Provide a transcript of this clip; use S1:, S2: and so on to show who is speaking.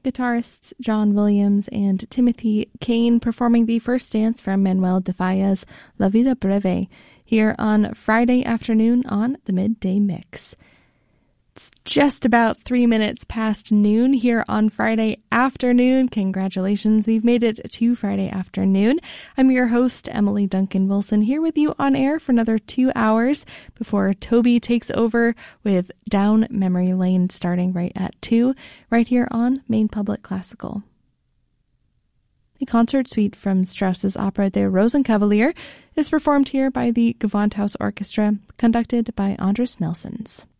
S1: guitarists John Williams and Timothy Kane performing the first dance from Manuel de Falla's La Vida Breve here on Friday afternoon on the Midday Mix. It's just about 3 minutes past noon here on Friday afternoon. Congratulations, we've made it to Friday afternoon. I'm your host, Emily Duncan Wilson, here with you on air for another 2 hours before Toby takes over with Down Memory Lane starting right at 2, right here on Maine Public Classical. The concert suite from Strauss's opera Der Rosenkavalier is performed here by the Gewandhaus Orchestra, conducted by Andres Nelsons.